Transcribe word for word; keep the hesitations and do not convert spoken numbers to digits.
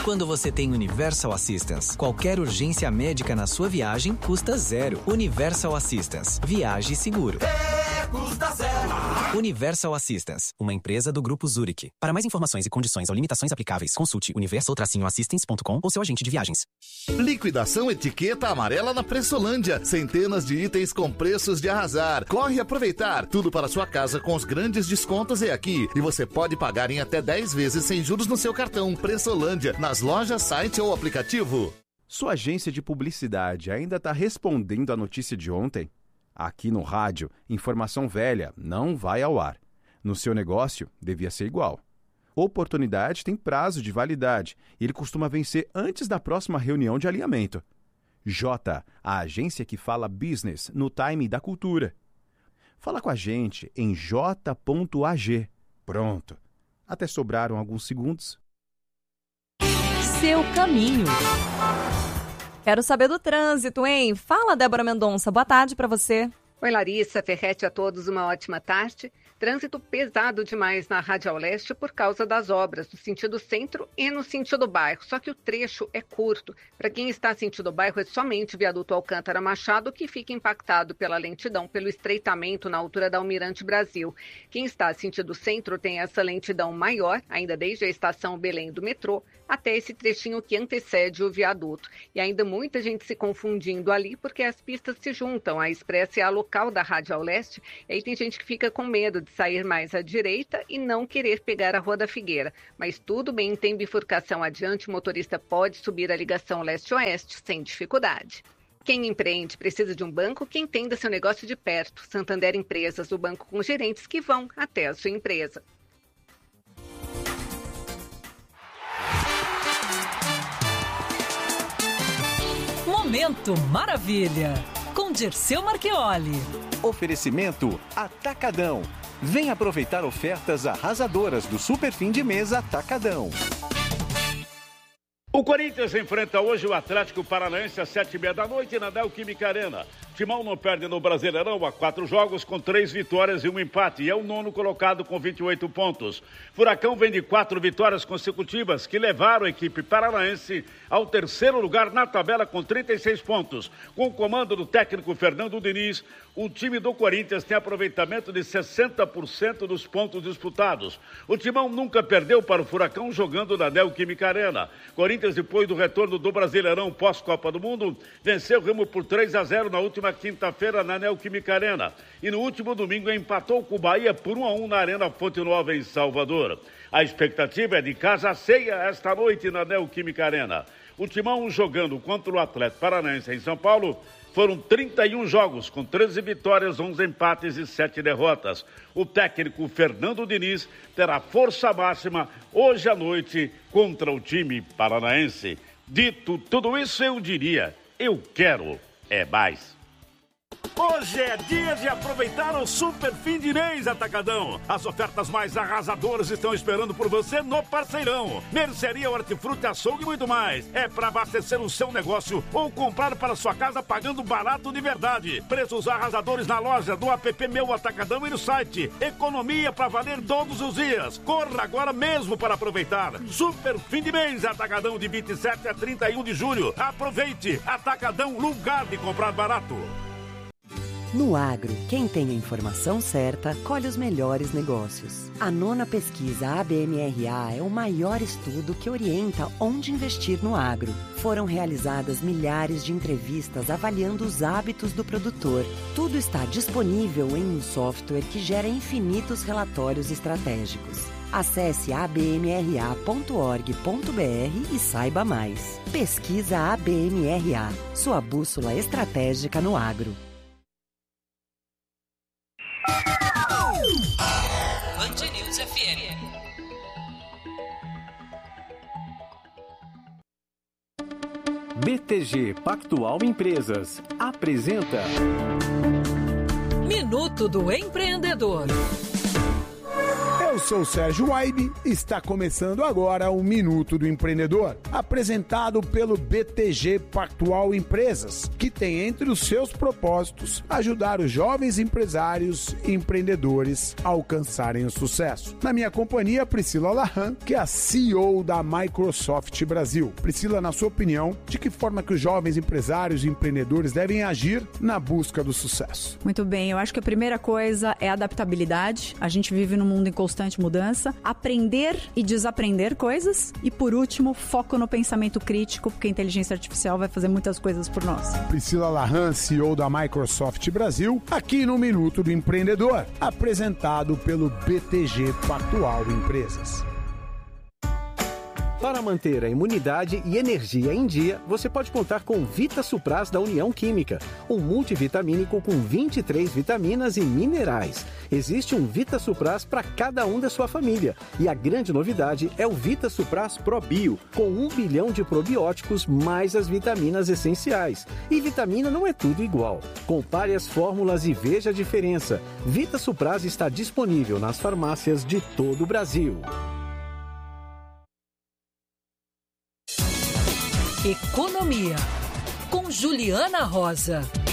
Quando você tem Universal Assistance, qualquer urgência médica na sua viagem custa zero. Universal Assistance. Viaje seguro. É, custa zero. Universal Assistance, uma empresa do Grupo Zurich. Para mais informações e condições ou limitações aplicáveis, consulte universal assistance ponto com ou seu agente de viagens. Liquidação etiqueta amarela na Pressolândia. Centenas de itens com preços de arrasar. Corre aproveitar. Tudo para sua casa com os grandes descontos é aqui. E você pode pagar em até dez vezes sem juros no seu cartão. Pressolândia, nas lojas, site ou aplicativo. Sua agência de publicidade ainda está respondendo à notícia de ontem? Aqui no rádio, informação velha não vai ao ar. No seu negócio, devia ser igual. Oportunidade tem prazo de validade e ele costuma vencer antes da próxima reunião de alinhamento. J, a agência que fala business no time da cultura. Fala com a gente em j ponto a g. Pronto. Até sobraram alguns segundos. Seu caminho. Quero saber do trânsito, hein? Fala, Débora Mendonça. Boa tarde para você. Oi, Larissa. Ferrete a todos, uma ótima tarde. Trânsito pesado demais na Radial Leste por causa das obras, no sentido centro e no sentido bairro. Só que o trecho é curto. Para quem está sentido bairro, é somente o viaduto Alcântara Machado que fica impactado pela lentidão, pelo estreitamento na altura da Almirante Brasil. Quem está sentido centro tem essa lentidão maior, ainda desde a estação Belém do metrô, até esse trechinho que antecede o viaduto. E ainda muita gente se confundindo ali, porque as pistas se juntam. A Expressa é a local da Radial Leste, e aí tem gente que fica com medo de sair mais à direita e não querer pegar a Rua da Figueira. Mas tudo bem, tem bifurcação adiante, o motorista pode subir a ligação leste-oeste sem dificuldade. Quem empreende precisa de um banco que entenda seu negócio de perto. Santander Empresas, o banco com gerentes que vão até a sua empresa. Momento Maravilha, com Dirceu Marchioli. Oferecimento Atacadão. Vem aproveitar ofertas arrasadoras do Super Fim de Mês Atacadão. O Corinthians enfrenta hoje o Atlético Paranaense às sete e meia da noite na Neoquímica Arena. Timão não perde no Brasileirão há quatro jogos com três vitórias e um empate e é o nono colocado com vinte e oito pontos. Furacão vem de quatro vitórias consecutivas que levaram a equipe paranaense ao terceiro lugar na tabela com trinta e seis pontos. Com o comando do técnico Fernando Diniz, o time do Corinthians tem aproveitamento de sessenta por cento dos pontos disputados. O Timão nunca perdeu para o Furacão jogando na Neoquímica Arena. Corinthians, depois do retorno do Brasileirão pós-Copa do Mundo, venceu o Remo por três a zero na última quinta-feira na Neoquímica Arena. E no último domingo empatou com o Bahia por um a um na Arena Fonte Nova em Salvador. A expectativa é de casa cheia esta noite na Neoquímica Arena. O Timão jogando contra o Atlético Paranaense em São Paulo foram trinta e um jogos, com treze vitórias, onze empates e sete derrotas. O técnico Fernando Diniz terá força máxima hoje à noite contra o time paranaense. Dito tudo isso, eu diria, eu quero é mais. Hoje é dia de aproveitar o Super Fim de Mês Atacadão. As ofertas mais arrasadoras estão esperando por você no Parceirão. Mercearia, hortifruti, açougue e muito mais. É para abastecer o seu negócio ou comprar para sua casa pagando barato de verdade. Preços arrasadores na loja, do app Meu Atacadão e no site. Economia para valer todos os dias. Corra agora mesmo para aproveitar. Super Fim de Mês Atacadão de vinte e sete a trinta e um de julho. Aproveite. Atacadão, lugar de comprar barato. No agro, quem tem a informação certa, colhe os melhores negócios. A nona pesquisa A B M R A é o maior estudo que orienta onde investir no agro. Foram realizadas milhares de entrevistas avaliando os hábitos do produtor. Tudo está disponível em um software que gera infinitos relatórios estratégicos. Acesse a b m r a ponto org ponto b r e saiba mais. Pesquisa A B M R A, sua bússola estratégica no agro. Band News F M. B T G Pactual Empresas apresenta Minuto do Empreendedor. Eu Eu sou Sérgio Waibe e está começando agora o Minuto do Empreendedor, apresentado pelo B T G Pactual Empresas, que tem entre os seus propósitos ajudar os jovens empresários e empreendedores a alcançarem o sucesso. Na minha companhia, Priscila Lahan, que é a C E O da Microsoft Brasil. Priscila, na sua opinião, de que forma que os jovens empresários e empreendedores devem agir na busca do sucesso? Muito bem, eu acho que a primeira coisa é a adaptabilidade. A gente vive num mundo em constante mudança. Aprender e desaprender coisas. E, por último, foco no pensamento crítico, porque a inteligência artificial vai fazer muitas coisas por nós. Priscila Lahan, C E O da Microsoft Brasil, aqui no Minuto do Empreendedor, apresentado pelo B T G Pactual Empresas. Para manter a imunidade e energia em dia, você pode contar com Vita Supras da União Química, um multivitamínico com vinte e três vitaminas e minerais. Existe um Vita Supras para cada um da sua família. E a grande novidade é o Vita Supras Pro Bio, com um bilhão de probióticos mais as vitaminas essenciais. E vitamina não é tudo igual. Compare as fórmulas e veja a diferença. Vita Supras está disponível nas farmácias de todo o Brasil. Economia, com Juliana Rosa.